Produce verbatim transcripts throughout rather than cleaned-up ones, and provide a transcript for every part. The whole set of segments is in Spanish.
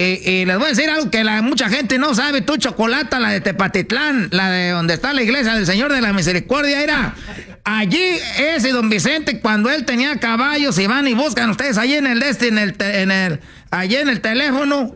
Y, y les voy a decir algo que la, mucha gente no sabe. Tú, Chocolata, la de Tepatitlán, la de donde está la iglesia del Señor de la Misericordia, era allí ese don Vicente, cuando él tenía caballos, y van y buscan ustedes allí en el este, en el, en el, allí en el teléfono,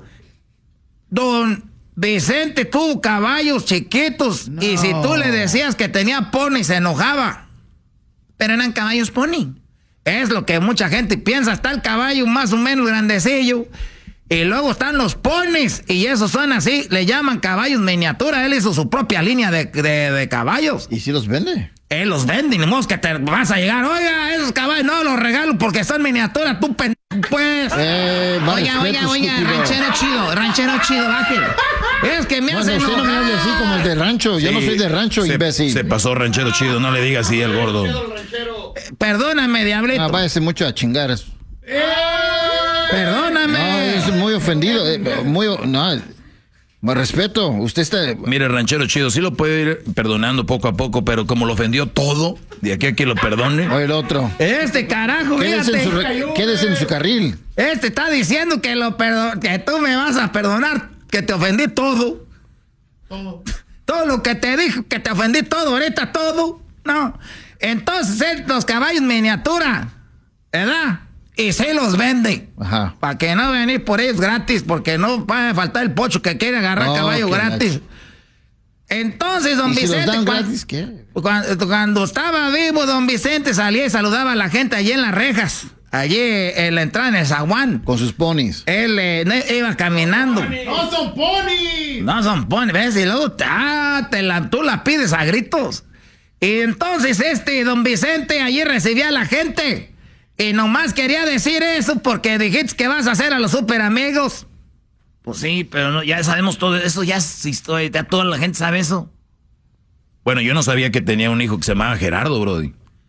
don Vicente tuvo caballos chiquitos, no. Y si tú le decías que tenía pony, se enojaba. Pero eran caballos pony. Es lo que mucha gente piensa. Está el caballo más o menos grandecillo. Y luego están los ponis, y esos son así, le llaman caballos miniatura. Él hizo su propia línea de, de, de caballos. ¿Y si los vende? Él los vende, y ni modo que te vas a llegar. Oiga, esos caballos no los regalo porque son miniatura, tú pendejo, pues. Eh, oiga, oiga, oiga, ranchero chido, ranchero chido, bájale. Es que me bueno, hace usted enojar. no me hable así como el de rancho. Sí, yo no soy de rancho, se, imbécil. Se pasó ranchero chido, no le digas así al gordo. Eh, perdóname, diablito. Ah, váyase mucho a chingar. ¡Eh! Perdóname. No, es muy ofendido. Eh, muy, no, más respeto. Usted está. Mire, ranchero chido, sí lo puede ir perdonando poco a poco, pero como lo ofendió todo, de aquí a que lo perdone. O el otro. Este carajo, quédese fíjate. En su re... Quédese en su carril. Este está diciendo que lo perdo... que tú me vas a perdonar, que te ofendí todo. Todo. Todo lo que te dijo, que te ofendí todo, ahorita todo. No. Entonces, los caballos miniatura, ¿verdad? Y se los vende. Ajá. Para que no venir por ellos gratis, porque no va a faltar el pocho que quiere agarrar oh, caballo gratis. Nacho. Entonces, don ¿Y Vicente. Si los dan cuando, gratis, ¿qué? Cuando, cuando estaba vivo, don Vicente salía y saludaba a la gente allí en las rejas. Allí en la entrada en el zaguán. Con sus ponis. Él eh, iba caminando. ¡No son ponis! No son ponis, ¿ves? Y luego ah, te la, tú la pides a gritos. Y entonces este don Vicente allí recibía a la gente. Y nomás quería decir eso porque dijiste que vas a hacer a los super amigos. Pues sí, pero no, ya sabemos todo eso, ya, ya toda la gente sabe eso. Bueno, yo no sabía que tenía un hijo que se llamaba Gerardo, brody.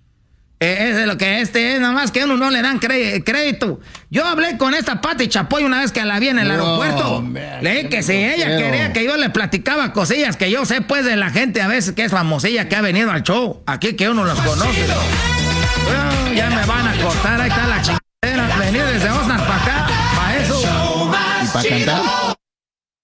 Eh, es de lo que este es, nomás que a uno no le dan cre- crédito. Yo hablé con esta Pati Chapoy una vez que la vi en el no, aeropuerto. Man, le dije que si ella feo. quería que yo le platicaba cosillas que yo sé pues de la gente a veces que es famosilla que ha venido al show. Aquí que uno los conoce. Bueno, ya me van a cortar, ahí está la chingadera. Venir desde Osnar para acá, para eso. ¿Y para cantar?